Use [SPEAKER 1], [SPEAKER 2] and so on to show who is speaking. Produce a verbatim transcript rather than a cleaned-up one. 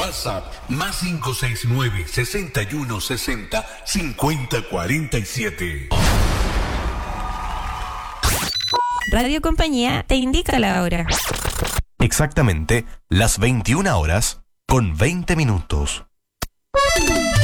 [SPEAKER 1] WhatsApp más cinco seis nueve, seis uno seis cero, cinco cero cuatro siete.
[SPEAKER 2] Radio Compañía te indica la hora.
[SPEAKER 3] Exactamente las veintiuna horas con veinte minutos.